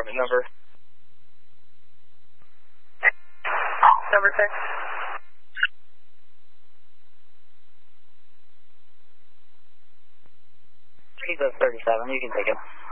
department number. Number 6. He's at 37, you can take him.